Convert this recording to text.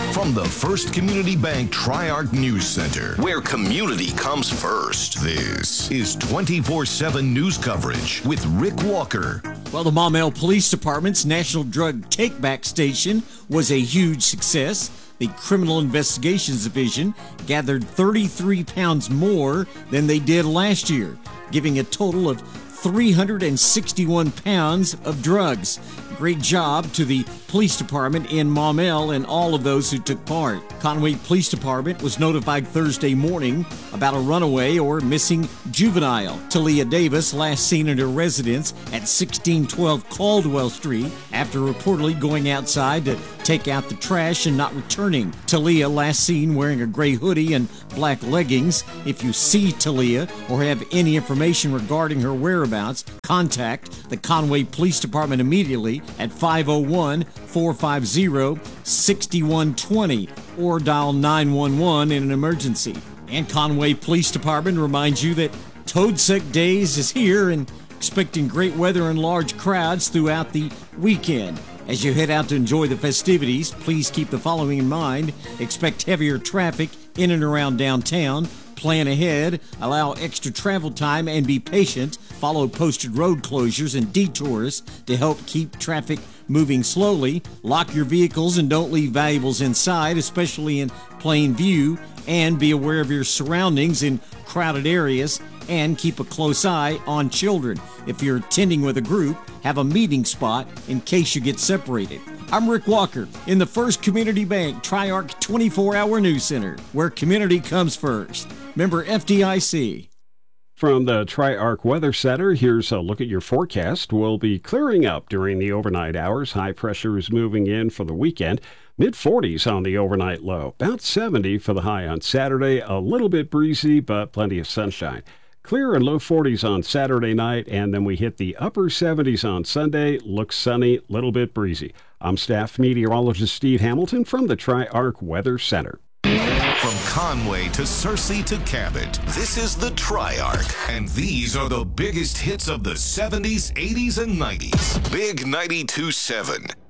From the First Community Bank Tri-Arc News Center, where community comes first, this is 24/7 news coverage with Rick Walker. Well, the Maumelle Police Department's National Drug Take-Back Station was a huge success. The Criminal Investigations Division gathered 33 pounds more than they did last year, giving a total of 361 pounds of drugs. Great job to the police department in Maumelle and all of those who took part. Conway Police Department was notified Thursday morning about a runaway or missing juvenile. Talia Davis last seen at her residence at 1612 Caldwell Street after reportedly going outside to take out the trash and not returning. Talia last seen wearing a gray hoodie and black leggings. If you see Talia or have any information regarding her whereabouts, contact the Conway Police Department immediately at 501-450-6120 or dial 911 in an emergency. And Conway Police Department reminds you that Toadsuck Days is here and expecting great weather and large crowds throughout the weekend. As you head out to enjoy the festivities, please keep the following in mind. Expect heavier traffic in and around downtown. Plan ahead, allow extra travel time, and be patient. Follow posted road closures and detours to help keep traffic moving slowly. Lock your vehicles and don't leave valuables inside, especially in plain view. And be aware of your surroundings in crowded areas and keep a close eye on children. If you're attending with a group, have a meeting spot in case you get separated. I'm Rick Walker in the First Community Bank Tri-Arc 24-Hour News Center, where community comes first. Member FDIC. From the Tri-Arc Weather Center, here's a look at your forecast. We'll be clearing up during the overnight hours. High pressure is moving in for the weekend. Mid-40s on the overnight low. About 70 for the high on Saturday. A little bit breezy, but plenty of sunshine. Clear and low 40s on Saturday night, and then we hit the upper 70s on Sunday. Looks sunny, little bit breezy. I'm staff meteorologist Steve Hamilton from the Tri-Arc Weather Center. From Conway to Searcy to Cabot, this is the Tri-Arc, and these are the biggest hits of the 70s, 80s, and 90s. Big 92.7.